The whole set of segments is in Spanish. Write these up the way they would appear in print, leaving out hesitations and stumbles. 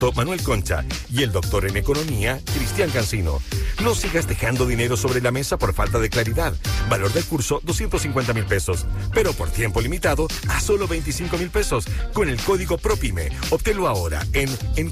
Manuel Concha y el doctor en economía, Cristian Cancino. No sigas dejando dinero sobre la mesa por falta de claridad. Valor del curso, 250,000 pesos. Pero por tiempo limitado, a solo 25,000 pesos. Con el código PROPYME. Obténlo ahora en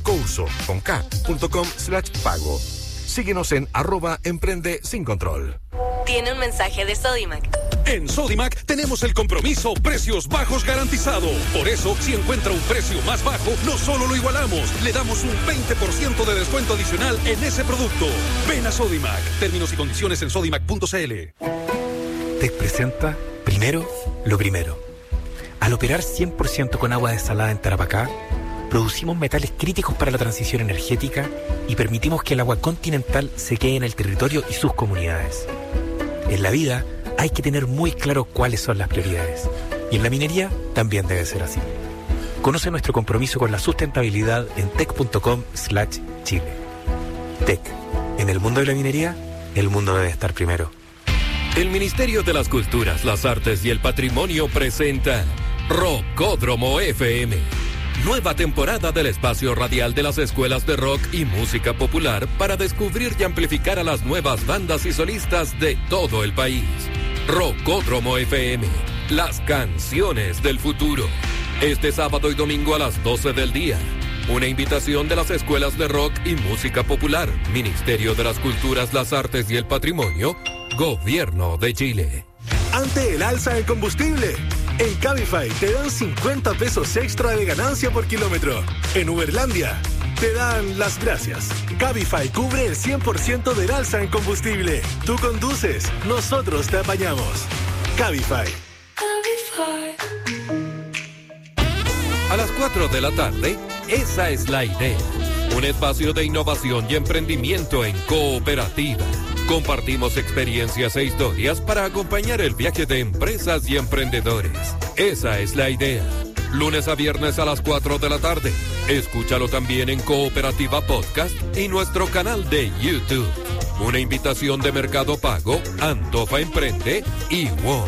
encoursocom.com/pago. Síguenos en @emprende sin control. Tiene un mensaje de Sodimac. En Sodimac tenemos el compromiso precios bajos garantizado. Por eso, si encuentra un precio más bajo, no solo lo igualamos, le damos un 20% de descuento adicional en ese producto. Ven a Sodimac. Términos y condiciones en sodimac.cl. TEC presenta Primero lo Primero. Al operar 100% con agua desalada en Tarapacá, producimos metales críticos para la transición energética y permitimos que el agua continental se quede en el territorio y sus comunidades. En la vida hay que tener muy claro cuáles son las prioridades. Y en la minería también debe ser así. Conoce nuestro compromiso con la sustentabilidad en tec.com/Chile. TEC. En el mundo de la minería, el mundo debe estar primero. El Ministerio de las Culturas, las Artes y el Patrimonio presenta Rockódromo FM. Nueva temporada del espacio radial de las escuelas de rock y música popular para descubrir y amplificar a las nuevas bandas y solistas de todo el país. Rockódromo FM, las canciones del futuro. Este sábado y domingo a las 12 del día. Una invitación de las escuelas de rock y música popular, Ministerio de las Culturas, las Artes y el Patrimonio, Gobierno de Chile. Ante el alza del combustible, en Cabify te dan 50 pesos extra de ganancia por kilómetro. En Uberlandia te dan las gracias. Cabify cubre el 100% del alza en combustible. Tú conduces, nosotros te apañamos. Cabify. A las 4 de la tarde, esa es la idea. Un espacio de innovación y emprendimiento en cooperativa. Compartimos experiencias e historias para acompañar el viaje de empresas y emprendedores. Esa es la idea. Lunes a viernes a las 4 de la tarde. Escúchalo también en Cooperativa Podcast y nuestro canal de YouTube. Una invitación de Mercado Pago, Antofa Emprende y WOM.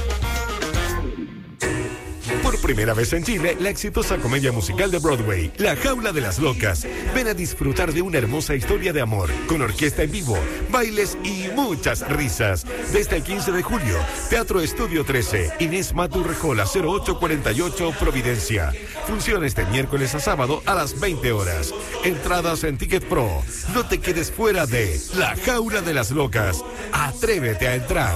Por primera vez en Chile, la exitosa comedia musical de Broadway, La Jaula de las Locas. Ven a disfrutar de una hermosa historia de amor, con orquesta en vivo, bailes y muchas risas. Desde el 15 de julio, Teatro Estudio 13, Inés Matu Rejola, 0848, Providencia. Funciones de miércoles a sábado a las 20 horas. Entradas en Ticket Pro. No te quedes fuera de La Jaula de las Locas. Atrévete a entrar.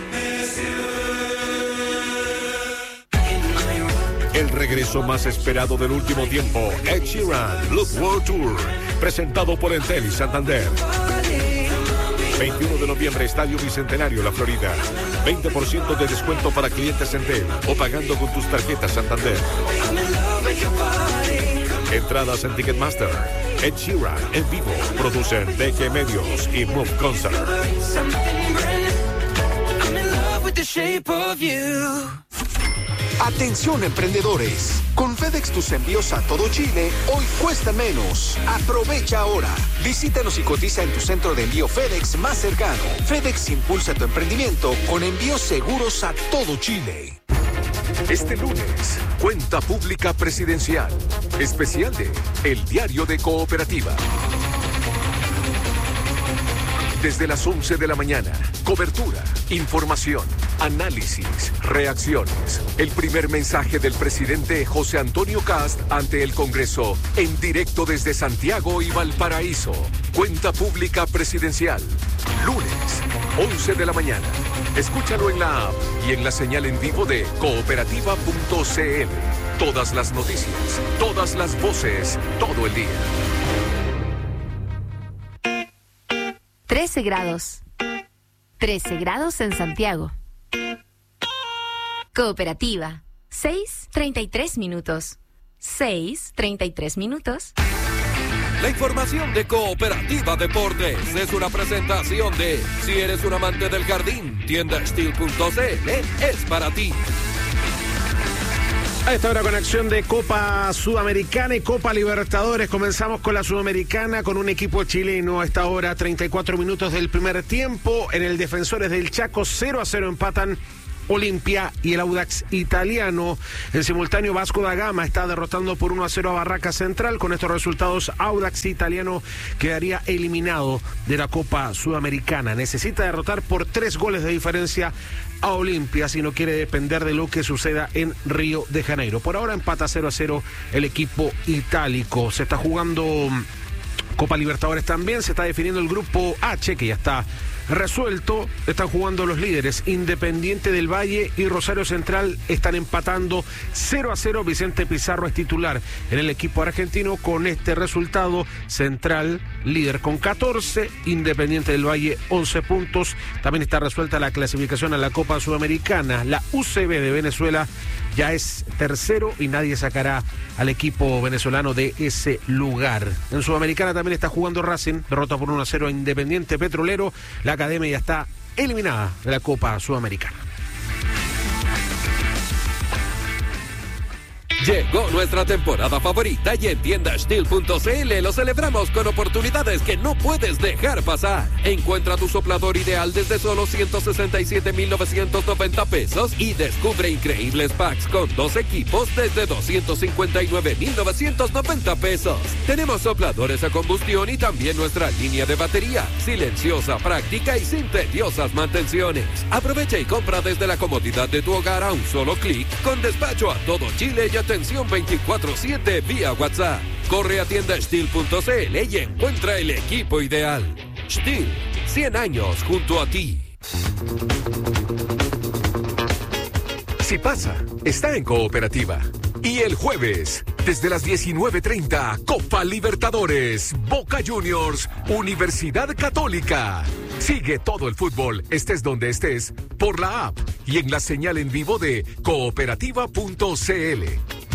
El regreso más esperado del último tiempo, Ed Sheeran, Look World Tour, presentado por Entel y Santander. 21 de noviembre, Estadio Bicentenario, La Florida. 20% de descuento para clientes Entel o pagando con tus tarjetas Santander. Entradas en Ticketmaster. Ed Sheeran en vivo. Producen DG Medios y Move Concert. Atención emprendedores, con FedEx tus envíos a todo Chile hoy cuestan menos. Aprovecha ahora. Visítanos y cotiza en tu centro de envío FedEx más cercano. FedEx impulsa tu emprendimiento con envíos seguros a todo Chile. Este lunes, Cuenta Pública Presidencial, especial de El Diario de Cooperativa. Desde las 11 de la mañana, cobertura, información, análisis, reacciones. El primer mensaje del presidente José Antonio Kast ante el Congreso, en directo desde Santiago y Valparaíso. Cuenta Pública Presidencial, lunes, 11 de la mañana. Escúchalo en la app y en la señal en vivo de cooperativa.cl. Todas las noticias, todas las voces, todo el día. 13 grados. 13 grados en Santiago. Cooperativa. 6:33 minutos. 6:33 minutos. La información de Cooperativa Deportes es una presentación de si eres un amante del jardín, tiendasteel.cl es para ti. A esta hora conexión de Copa Sudamericana y Copa Libertadores. Comenzamos con la Sudamericana con un equipo chileno. A esta hora 34 minutos del primer tiempo. En el Defensores del Chaco 0-0 empatan Olimpia y el Audax Italiano. En simultáneo, Vasco da Gama está derrotando por 1-0 a Barraca Central. Con estos resultados, Audax Italiano quedaría eliminado de la Copa Sudamericana. Necesita derrotar por 3 goles de diferencia a Olimpia si no quiere depender de lo que suceda en Río de Janeiro. Por ahora empata 0-0 el equipo itálico. Se está jugando Copa Libertadores también, se está definiendo el grupo H, que ya está resuelto. Están jugando los líderes. Independiente del Valle y Rosario Central están empatando 0-0. Vicente Pizarro es titular en el equipo argentino. Con este resultado, Central líder con 14, Independiente del Valle 11 puntos. También está resuelta la clasificación a la Copa Sudamericana. La UCB de Venezuela ya es tercero y nadie sacará al equipo venezolano de ese lugar. En Sudamericana también está jugando Racing, derrota por 1-0 a Independiente Petrolero. La Academia ya está eliminada de la Copa Sudamericana. Llegó nuestra temporada favorita y en tiendastil.cl lo celebramos con oportunidades que no puedes dejar pasar. Encuentra tu soplador ideal desde solo 167,990 pesos y descubre increíbles packs con 2 equipos desde 259,990 pesos. Tenemos sopladores a combustión y también nuestra línea de batería, silenciosa, práctica y sin tediosas mantenciones. Aprovecha y compra desde la comodidad de tu hogar a un solo clic, con despacho a todo Chile y atención 24/7 vía WhatsApp. Corre a tiendastil.cl y encuentra el equipo ideal. Stihl, 100 años junto a ti. Si pasa, está en Cooperativa. Y el jueves, desde las 19:30, Copa Libertadores, Boca Juniors, Universidad Católica. Sigue todo el fútbol, estés donde estés, por la app y en la señal en vivo de cooperativa.cl.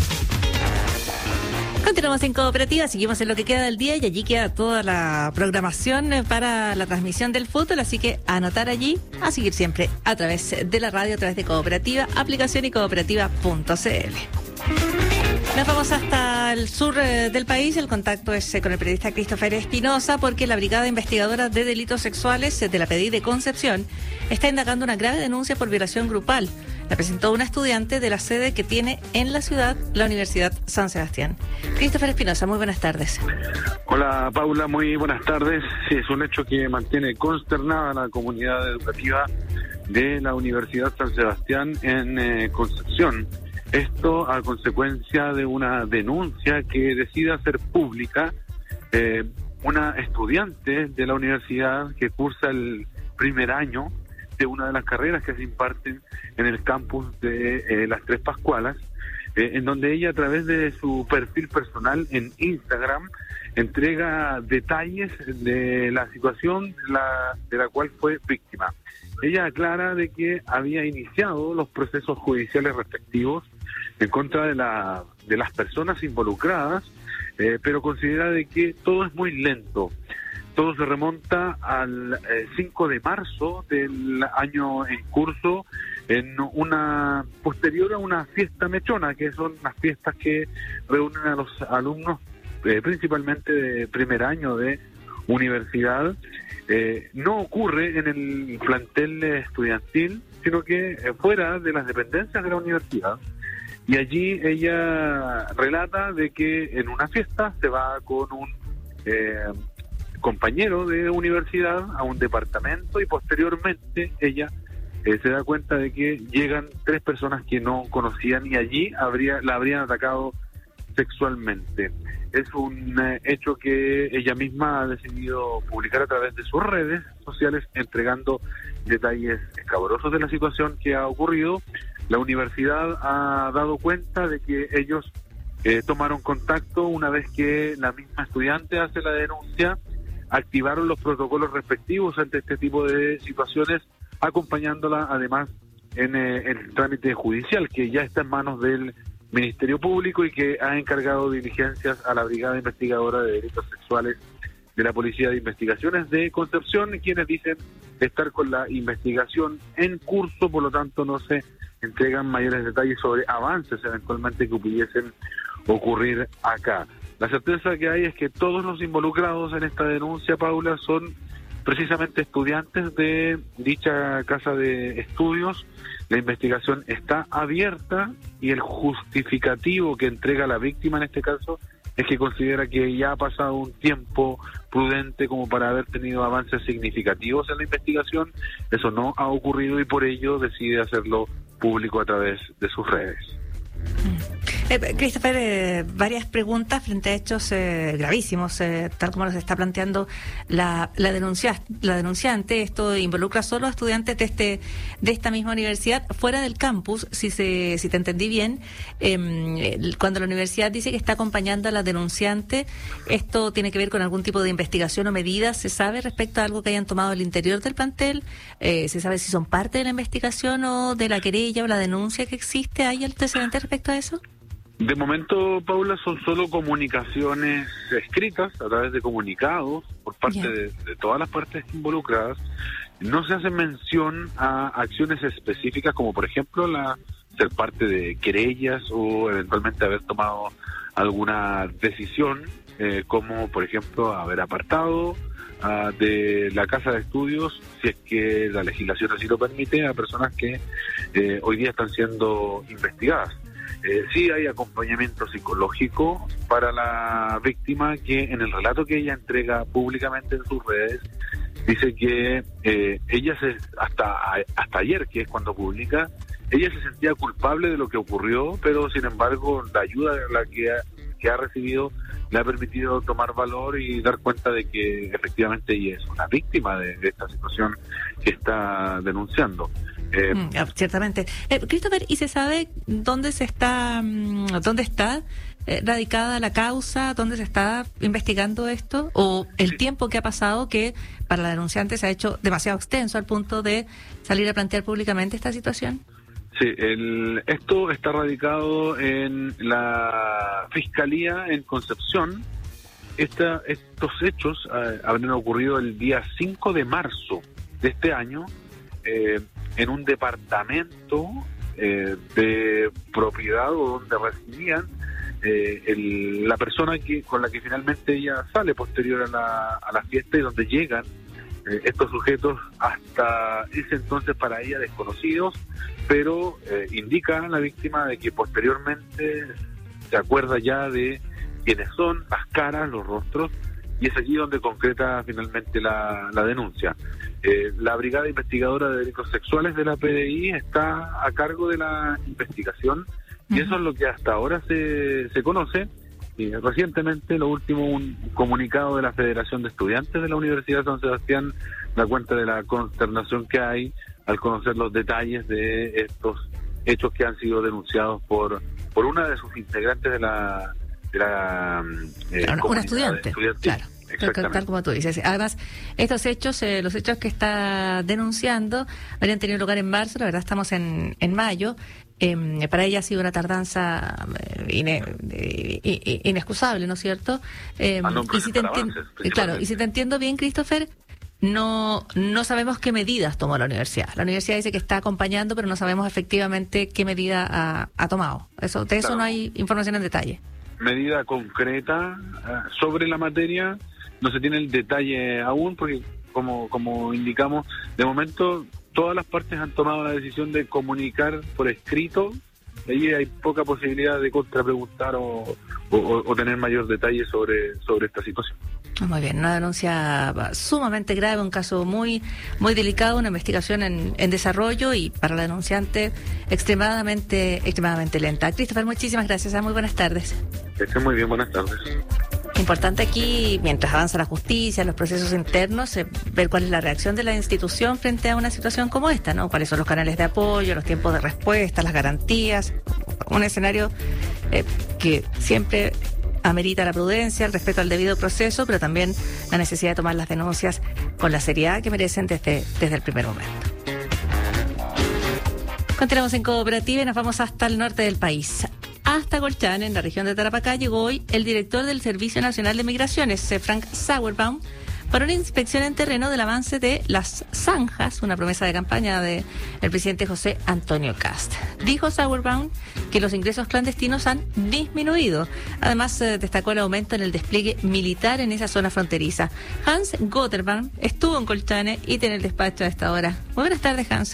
Continuamos en Cooperativa, seguimos en lo que queda del día y allí queda toda la programación para la transmisión del fútbol, así que anotar allí, a seguir siempre a través de la radio, a través de Cooperativa, aplicación y cooperativa.cl. Nos vamos hasta el sur del país. El contacto es con el periodista Christopher Espinosa, porque la Brigada Investigadora de Delitos Sexuales de la PDI de Concepción está indagando una grave denuncia por violación grupal. La presentó una estudiante de la sede que tiene en la ciudad la Universidad San Sebastián. Christopher Espinosa, muy buenas tardes. Hola Paula, muy buenas tardes. Sí, es un hecho que mantiene consternada a la comunidad educativa de la Universidad San Sebastián en Concepción. Esto a consecuencia de una denuncia que decide hacer pública una estudiante de la universidad que cursa el primer año de una de las carreras que se imparten en el campus de las Tres Pascualas, en donde ella, a través de su perfil personal en Instagram, entrega detalles de la situación de la cual fue víctima. Ella aclara de que había iniciado los procesos judiciales respectivos en contra de las personas involucradas, pero considera de que todo es muy lento. Todo se remonta al 5 de marzo del año en curso, en una posterior a una fiesta mechona, que son las fiestas que reúnen a los alumnos principalmente de primer año de universidad. No ocurre en el plantel estudiantil, sino que fuera de las dependencias de la universidad. Y allí ella relata de que en una fiesta se va con un compañero de universidad a un departamento y posteriormente ella se da cuenta de que llegan 3 personas que no conocían y allí la habrían atacado sexualmente. Es un hecho que ella misma ha decidido publicar a través de sus redes sociales, entregando detalles escabrosos de la situación que ha ocurrido. La universidad ha dado cuenta de que ellos tomaron contacto una vez que la misma estudiante hace la denuncia, activaron los protocolos respectivos ante este tipo de situaciones, acompañándola además en el trámite judicial que ya está en manos del Ministerio Público y que ha encargado diligencias a la Brigada Investigadora de Delitos Sexuales de la Policía de Investigaciones de Concepción, quienes dicen estar con la investigación en curso, por lo tanto no se entregan mayores detalles sobre avances eventualmente que pudiesen ocurrir acá. La certeza que hay es que todos los involucrados en esta denuncia, Paula, son precisamente estudiantes de dicha casa de estudios. La investigación está abierta y el justificativo que entrega la víctima en este caso es que considera que ya ha pasado un tiempo prudente como para haber tenido avances significativos en la investigación. Eso no ha ocurrido y por ello decide hacerlo público a través de sus redes. Christopher, varias preguntas frente a hechos gravísimos, tal como los está planteando la denunciante. Esto involucra solo a estudiantes de esta misma universidad fuera del campus, si te entendí bien. Cuando la universidad dice que está acompañando a la denunciante, ¿esto tiene que ver con algún tipo de investigación o medidas? ¿Se sabe respecto a algo que hayan tomado al interior del plantel? ¿Se sabe si son parte de la investigación o de la querella o la denuncia que existe? ¿Hay antecedentes respecto a eso? De momento, Paula, son solo comunicaciones escritas a través de comunicados por parte de todas las partes involucradas. No se hace mención a acciones específicas como, por ejemplo, ser parte de querellas o eventualmente haber tomado alguna decisión, como, por ejemplo, haber apartado de la casa de estudios, si es que la legislación así lo permite, a personas que hoy día están siendo investigadas. Sí hay acompañamiento psicológico para la víctima, que en el relato que ella entrega públicamente en sus redes dice que ella hasta ayer, que es cuando publica, ella se sentía culpable de lo que ocurrió, pero sin embargo la ayuda que ha recibido le ha permitido tomar valor y dar cuenta de que efectivamente ella es una víctima de esta situación que está denunciando. Ciertamente. Christopher, ¿y se sabe dónde está radicada la causa? ¿Dónde se está investigando esto? ¿O el tiempo que ha pasado, que para la denunciante se ha hecho demasiado extenso al punto de salir a plantear públicamente esta situación? Sí, esto está radicado en la Fiscalía en Concepción. Estos hechos habrían ocurrido el día 5 de marzo de este año, en un departamento de propiedad o donde residían la persona con la que finalmente ella sale posterior a la fiesta, y donde llegan estos sujetos hasta ese entonces para ella desconocidos, pero indica a la víctima de que posteriormente se acuerda ya de quiénes son, las caras, los rostros, y es allí donde concreta finalmente la denuncia. La Brigada Investigadora de Delitos Sexuales de la PDI está a cargo de la investigación, y eso es lo que hasta ahora se conoce. Y recientemente, lo último, un comunicado de la Federación de Estudiantes de la Universidad de San Sebastián da cuenta de la consternación que hay al conocer los detalles de estos hechos que han sido denunciados por una de sus integrantes de la una estudiante, claro. Tal como tú dices. Además, estos hechos, los hechos que está denunciando, habrían tenido lugar en marzo. La verdad, estamos en mayo. Para ella ha sido una tardanza inexcusable, ¿no es cierto? Y si te entiendo bien, Christopher, no sabemos qué medidas tomó la universidad. La universidad dice que está acompañando, pero no sabemos efectivamente qué medida ha tomado. De eso no hay información en detalle. Medida concreta sobre la materia no se tiene el detalle aún, porque como indicamos, de momento todas las partes han tomado la decisión de comunicar por escrito. Ahí hay poca posibilidad de contrapreguntar o tener mayor detalle sobre esta situación. Muy bien, una denuncia sumamente grave, un caso muy muy delicado, una investigación en desarrollo, y para la denunciante extremadamente lenta. Christopher, muchísimas gracias. Muy buenas tardes. Que estén muy bien, buenas tardes. Importante aquí, mientras avanza la justicia, los procesos internos, ver cuál es la reacción de la institución frente a una situación como esta, ¿no? Cuáles son los canales de apoyo, los tiempos de respuesta, las garantías. Un escenario que siempre amerita la prudencia, el respeto al debido proceso, pero también la necesidad de tomar las denuncias con la seriedad que merecen desde el primer momento. Continuamos en Cooperativa y nos vamos hasta el norte del país. Hasta Colchán, en la región de Tarapacá, llegó hoy el director del Servicio Nacional de Migraciones, Frank Sauerbaum, para una inspección en terreno del avance de las zanjas, una promesa de campaña del presidente José Antonio Kast. Dijo Sauerbaum que los ingresos clandestinos han disminuido. Además, destacó el aumento en el despliegue militar en esa zona fronteriza. Hans Gotterbaum estuvo en Colchane y tiene el despacho a esta hora. Muy buenas tardes, Hans.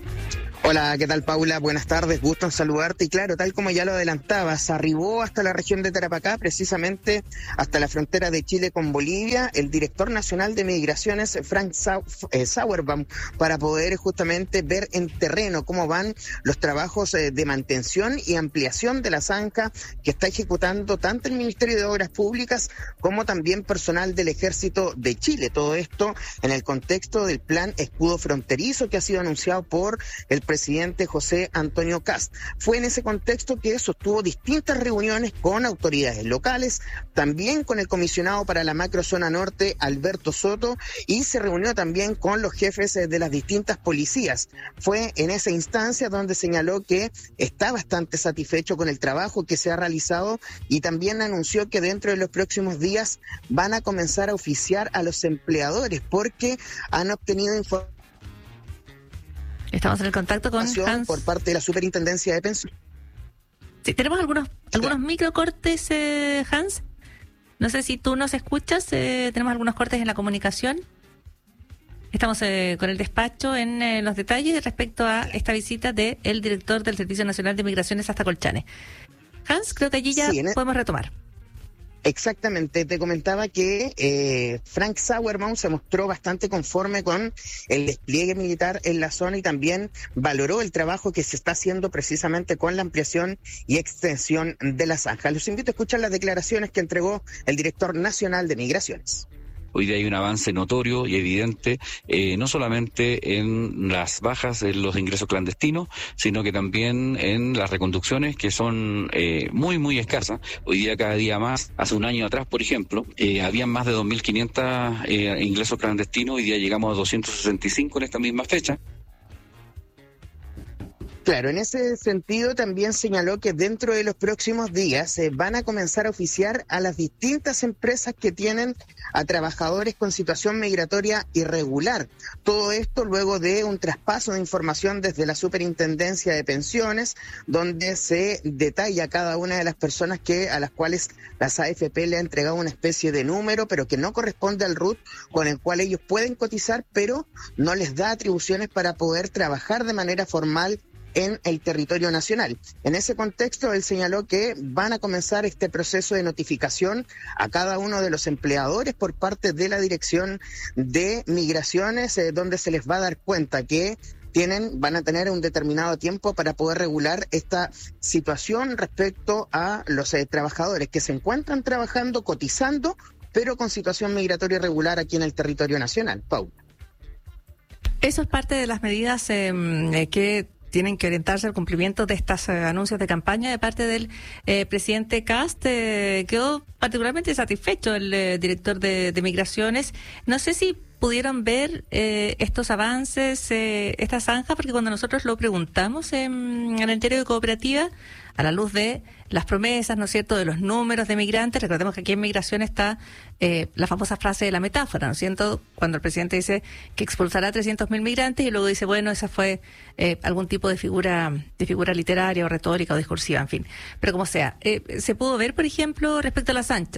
Hola, ¿qué tal, Paula? Buenas tardes, gusto en saludarte. Y claro, tal como ya lo adelantabas, arribó hasta la región de Tarapacá, precisamente hasta la frontera de Chile con Bolivia, el director nacional de Migraciones, Frank Sauerbaum, para poder justamente ver en terreno cómo van los trabajos de mantención y ampliación de la zanja que está ejecutando tanto el Ministerio de Obras Públicas como también personal del Ejército de Chile. Todo esto en el contexto del plan Escudo Fronterizo que ha sido anunciado por el presidente José Antonio Kast. Fue en ese contexto que sostuvo distintas reuniones con autoridades locales, también con el comisionado para la macrozona norte, Alberto Soto, y se reunió también con los jefes de las distintas policías. Fue en esa instancia donde señaló que está bastante satisfecho con el trabajo que se ha realizado y también anunció que dentro de los próximos días van a comenzar a oficiar a los empleadores porque han obtenido información. Estamos en el contacto con Hans. Por parte de la Superintendencia de Pensiones. Sí, tenemos algunos microcortes, Hans. No sé si tú nos escuchas. Tenemos algunos cortes en la comunicación. Estamos con el despacho en los detalles respecto a esta visita del director del Servicio Nacional de Migraciones hasta Colchane. Hans, creo que allí ya podemos retomar. Exactamente, te comentaba que Frank Sauerbaum se mostró bastante conforme con el despliegue militar en la zona y también valoró el trabajo que se está haciendo precisamente con la ampliación y extensión de la zanja. Los invito a escuchar las declaraciones que entregó el director nacional de Migraciones. Hoy día hay un avance notorio y evidente, no solamente en las bajas en los ingresos clandestinos, sino que también en las reconducciones, que son muy, muy escasas. Hoy día cada día más. Hace un año atrás, por ejemplo, habían más de 2.500 ingresos clandestinos. Hoy día llegamos a 265 en esta misma fecha. Claro, en ese sentido también señaló que dentro de los próximos días van a comenzar a oficiar a las distintas empresas que tienen a trabajadores con situación migratoria irregular. Todo esto luego de un traspaso de información desde la Superintendencia de Pensiones, donde se detalla cada una de las personas a las cuales las AFP le ha entregado una especie de número, pero que no corresponde al RUT con el cual ellos pueden cotizar, pero no les da atribuciones para poder trabajar de manera formal en el territorio nacional. En ese contexto, él señaló que van a comenzar este proceso de notificación a cada uno de los empleadores por parte de la Dirección de Migraciones, donde se les va a dar cuenta que van a tener un determinado tiempo para poder regular esta situación respecto a los trabajadores que se encuentran trabajando, cotizando, pero con situación migratoria irregular aquí en el territorio nacional. Paula. Eso es parte de las medidas que tienen que orientarse al cumplimiento de estos anuncios de campaña de parte del presidente Kast. Quedó particularmente satisfecho el director de Migraciones. No sé si pudieron ver estos avances, esta zanja, porque cuando nosotros lo preguntamos en el diario de Cooperativa, a la luz de las promesas, ¿no es cierto?, de los números de migrantes. Recordemos que aquí en Migración está la famosa frase de la metáfora, ¿no es cierto?, cuando el presidente dice que expulsará 300.000 migrantes y luego dice, bueno, esa fue algún tipo de figura literaria o retórica o discursiva, en fin. Pero como sea, se pudo ver, por ejemplo, respecto a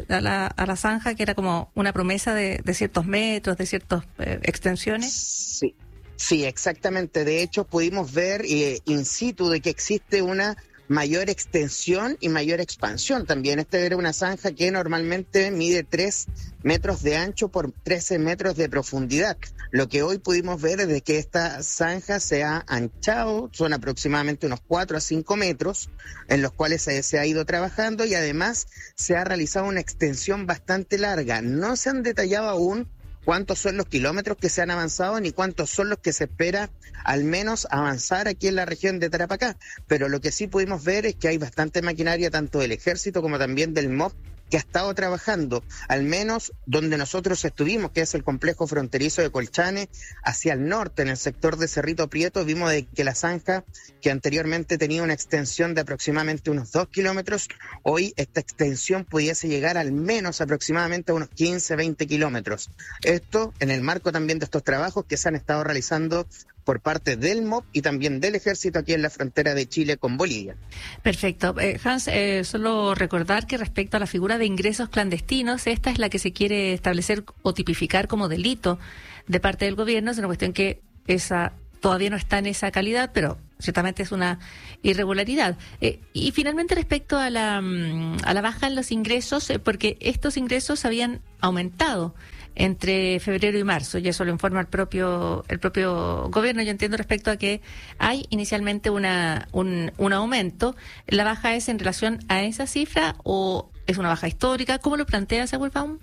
la zanja, que era como una promesa de ciertos metros, de ciertas extensiones. Sí, exactamente. De hecho, pudimos ver in situ de que existe una mayor extensión y mayor expansión también. Esta era una zanja que normalmente mide 3 metros de ancho por 13 metros de profundidad. Lo que hoy pudimos ver es de que esta zanja se ha anchado, son aproximadamente unos 4 a 5 metros, en los cuales se ha ido trabajando y además se ha realizado una extensión bastante larga. No se han detallado aún cuántos son los kilómetros que se han avanzado ni cuántos son los que se espera al menos avanzar aquí en la región de Tarapacá, pero lo que sí pudimos ver es que hay bastante maquinaria tanto del Ejército como también del MOP que ha estado trabajando, al menos donde nosotros estuvimos, que es el complejo fronterizo de Colchane, hacia el norte, en el sector de Cerrito Prieto, vimos de que la zanja, que anteriormente tenía una extensión de aproximadamente unos 2 kilómetros, hoy esta extensión pudiese llegar al menos aproximadamente a unos 15, 20 kilómetros. Esto en el marco también de estos trabajos que se han estado realizando por parte del MOP y también del Ejército aquí en la frontera de Chile con Bolivia. Perfecto. Hans, solo recordar que respecto a la figura de ingresos clandestinos, esta es la que se quiere establecer o tipificar como delito de parte del gobierno. Es una cuestión que esa todavía no está en esa calidad, pero ciertamente es una irregularidad. Y finalmente respecto a la baja en los ingresos, porque estos ingresos habían aumentado entre febrero y marzo, y eso lo informa el propio gobierno. Yo entiendo respecto a que hay inicialmente un aumento. ¿La baja es en relación a esa cifra o es una baja histórica? ¿Cómo lo plantea Sauerbaum?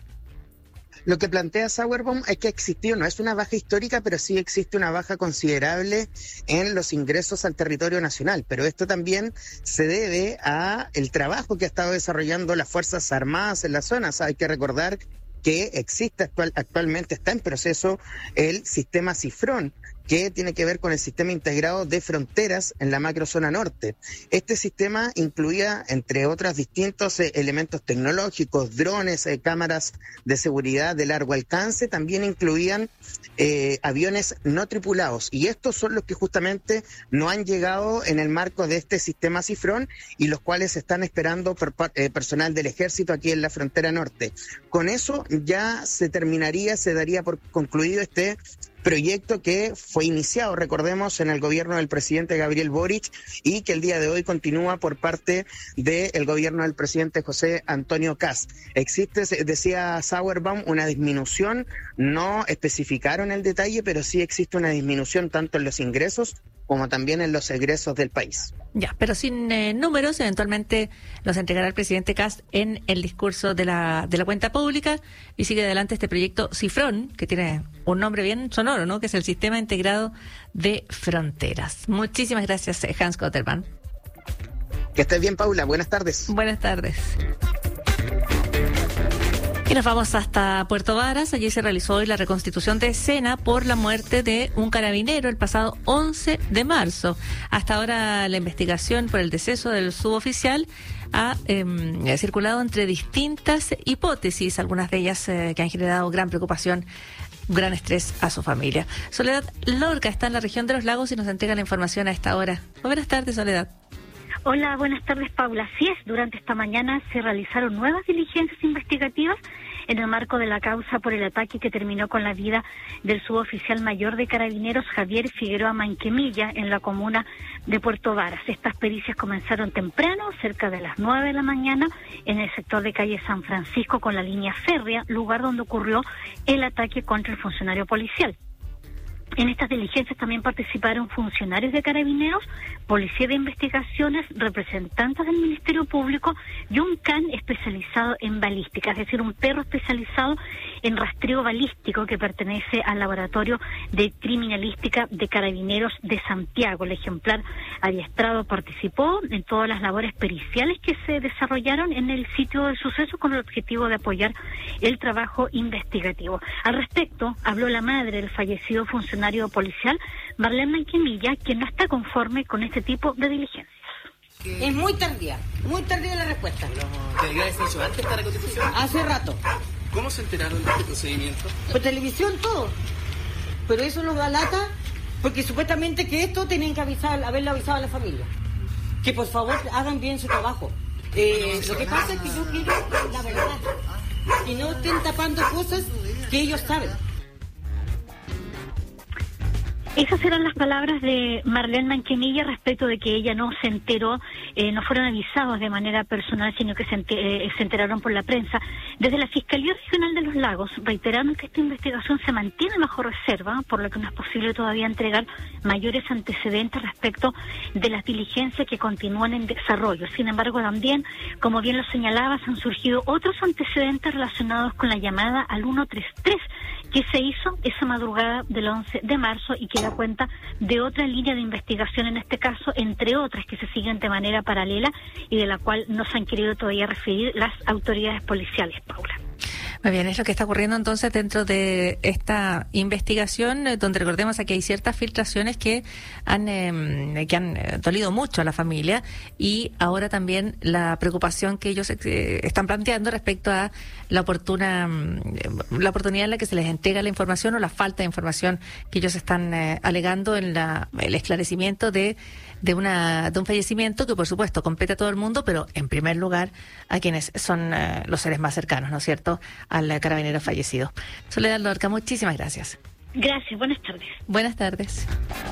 Lo que plantea Sauerbaum es que existió, no es una baja histórica, pero sí existe una baja considerable en los ingresos al territorio nacional. Pero esto también se debe a el trabajo que ha estado desarrollando las Fuerzas Armadas en las zonas. Hay que recordar que existe actualmente, está en proceso el sistema Cifrón, que tiene que ver con el sistema integrado de fronteras en la macrozona norte. Este sistema incluía, entre otros distintos elementos tecnológicos, drones, cámaras de seguridad de largo alcance, también incluían aviones no tripulados, y estos son los que justamente no han llegado en el marco de este sistema Cifrón y los cuales están esperando personal del Ejército aquí en la frontera norte. Con eso ya se daría por concluido este proyecto que fue iniciado, recordemos, en el gobierno del presidente Gabriel Boric y que el día de hoy continúa por parte del gobierno del presidente José Antonio Kast. Existe, decía Sauerbaum, una disminución, no especificaron el detalle, pero sí existe una disminución tanto en los ingresos como también en los egresos del país. Ya, pero sin números, eventualmente los entregará el presidente Kast en el discurso de la cuenta pública, y sigue adelante este proyecto Cifrón, que tiene un nombre bien sonoro, ¿no? Que es el Sistema Integrado de Fronteras. Muchísimas gracias, Hans Kotterman. Que estés bien, Paula. Buenas tardes. Buenas tardes. Y nos vamos hasta Puerto Varas. Allí se realizó hoy la reconstitución de escena por la muerte de un carabinero el pasado 11 de marzo. Hasta ahora la investigación por el deceso del suboficial ha circulado entre distintas hipótesis, algunas de ellas que han generado gran preocupación, gran estrés a su familia. Soledad Lorca está en la región de Los Lagos y nos entrega la información a esta hora. Buenas tardes, Soledad. Hola, buenas tardes, Paula. Así es, durante esta mañana se realizaron nuevas diligencias investigativas en el marco de la causa por el ataque que terminó con la vida del suboficial mayor de Carabineros Javier Figueroa Manquemilla en la comuna de Puerto Varas. Estas pericias comenzaron temprano, cerca de las 9 de la mañana, en el sector de calle San Francisco con la línea férrea, lugar donde ocurrió el ataque contra el funcionario policial. En estas diligencias también participaron funcionarios de Carabineros, Policía de Investigaciones, representantes del Ministerio Público y un can especializado en balística, es decir, un perro especializado en rastreo balístico que pertenece al Laboratorio de Criminalística de Carabineros de Santiago. El ejemplar adiestrado participó en todas las labores periciales que se desarrollaron en el sitio del suceso con el objetivo de apoyar el trabajo investigativo. Al respecto, habló la madre del fallecido funcionario policial, Marlene Manquemilla, quien no está conforme con este tipo de diligencias. Es muy tardía la respuesta. ¿Debería haberse hecho antes esta reconstitución? Hace rato. ¿Cómo se enteraron de este procedimiento? Por televisión todo. Pero eso nos da lata porque supuestamente que esto tenían que haberlo avisado a la familia. Que por favor hagan bien su trabajo. Lo que pasa es que yo quiero la verdad. Y no estén tapando cosas que ellos saben. Esas eran las palabras de Marlene Manquemilla respecto de que ella no se enteró, no fueron avisados de manera personal, sino que se enteraron por la prensa. Desde la Fiscalía Regional de Los Lagos reiteraron que esta investigación se mantiene bajo reserva, por lo que no es posible todavía entregar mayores antecedentes respecto de las diligencias que continúan en desarrollo. Sin embargo, también, como bien lo señalabas, han surgido otros antecedentes relacionados con la llamada al 133, que se hizo esa madrugada del 11 de marzo y que da cuenta de otra línea de investigación en este caso, entre otras que se siguen de manera paralela y de la cual no se han querido todavía referir las autoridades policiales, Paula. Muy bien, es lo que está ocurriendo entonces dentro de esta investigación, donde recordemos aquí hay ciertas filtraciones que han dolido mucho a la familia, y ahora también la preocupación que ellos están planteando respecto a la oportunidad en la que se les entrega la información o la falta de información que ellos están alegando en el esclarecimiento de un fallecimiento que por supuesto compete a todo el mundo, pero en primer lugar a quienes son los seres más cercanos, ¿no es cierto?, al carabinero fallecido. Soledad Lorca, muchísimas gracias. Gracias, buenas tardes. Buenas tardes.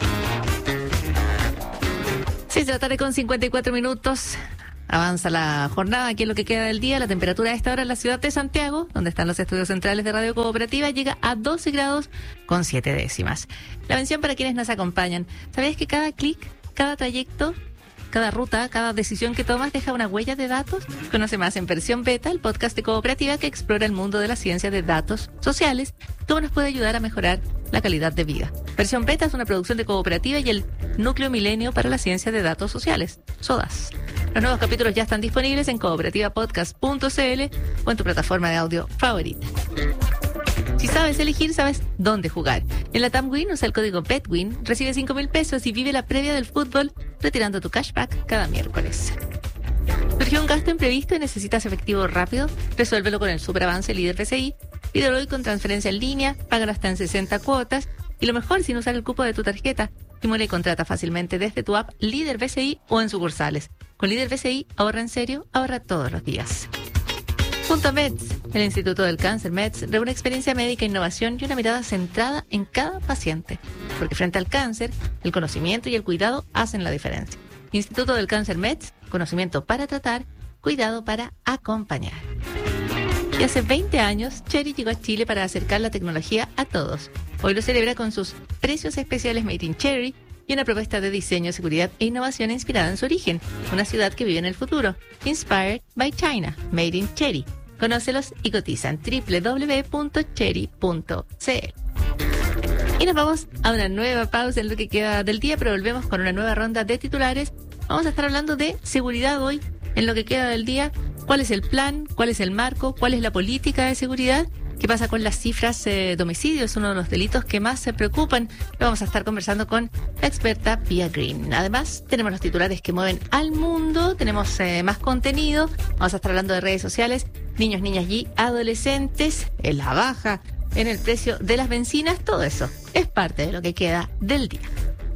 6 de la tarde con 54 minutos. Avanza la jornada, aquí es lo que queda del día. La temperatura a esta hora en la ciudad de Santiago, donde están los estudios centrales de Radio Cooperativa, llega a 12 grados con 7 décimas. La mención para quienes nos acompañan. ¿Sabías que cada clic, cada trayecto, cada ruta, cada decisión que tomas deja una huella de datos? Conoce más en Versión Beta, el podcast de Cooperativa que explora el mundo de la ciencia de datos sociales, cómo nos puede ayudar a mejorar la calidad de vida. Versión Beta es una producción de Cooperativa y el Núcleo Milenio para la Ciencia de Datos Sociales, SODAS. Los nuevos capítulos ya están disponibles en cooperativapodcast.cl o en tu plataforma de audio favorita. Si sabes elegir, sabes dónde jugar. En la TAMWin usa el código BETWIN, recibe 5,000 pesos y vive la previa del fútbol retirando tu cashback cada miércoles. ¿Surgió un gasto imprevisto y necesitas efectivo rápido? Resuélvelo con el superavance Líder BCI. Pídelo hoy con transferencia en línea, págalo hasta en 60 cuotas y lo mejor sin usar el cupo de tu tarjeta. Simula y contrata fácilmente desde tu app Líder BCI o en sucursales. Con Líder BCI, ahorra en serio, ahorra todos los días. Junto a MEDS, el Instituto del Cáncer MEDS reúne experiencia médica, innovación y una mirada centrada en cada paciente. Porque frente al cáncer, el conocimiento y el cuidado hacen la diferencia. Instituto del Cáncer MEDS, conocimiento para tratar, cuidado para acompañar. Y hace 20 años, Chery llegó a Chile para acercar la tecnología a todos. Hoy lo celebra con sus precios especiales Made in Chery y una propuesta de diseño, seguridad e innovación inspirada en su origen, una ciudad que vive en el futuro. Inspired by China, Made in Chery. Conócelos y cotiza en www.chery.cl. Y nos vamos a una nueva pausa en lo que queda del día, pero volvemos con una nueva ronda de titulares. Vamos a estar hablando de seguridad hoy en lo que queda del día. ¿Cuál es el plan? ¿Cuál es el marco? ¿Cuál es la política de seguridad? ¿Qué pasa con las cifras de homicidios? Es uno de los delitos que más se preocupan. Lo vamos a estar conversando con la experta Pia Green. Además, tenemos los titulares que mueven al mundo, tenemos más contenido. Vamos a estar hablando de redes sociales, niños, niñas y adolescentes, en la baja, en el precio de las bencinas. Todo eso es parte de lo que queda del día.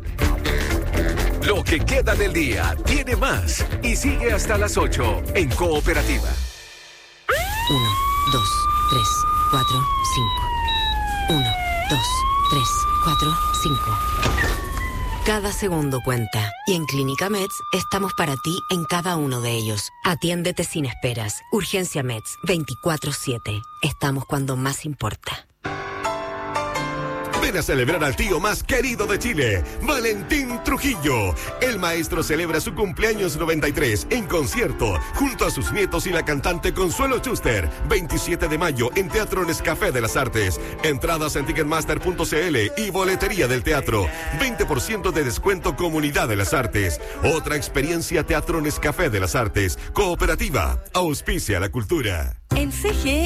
Lo que queda del día tiene más y sigue hasta las 8 en Cooperativa. 1, 2, 3, 4, 5. 1, 2, 3, 4, 5. Cada segundo cuenta. Y en Clínica Meds estamos para ti en cada uno de ellos. Atiéndete sin esperas. Urgencia Meds 24/7. Estamos cuando más importa. Ven a celebrar al tío más querido de Chile, Valentín Trujillo. El maestro celebra su cumpleaños 93 en concierto, junto a sus nietos y la cantante Consuelo Schuster, 27 de mayo en Teatro Nescafé de las Artes. Entradas en Ticketmaster.cl y boletería del teatro. 20% de descuento Comunidad de las Artes. Otra experiencia Teatro Nescafé de las Artes. Cooperativa, auspicia la cultura. En CGE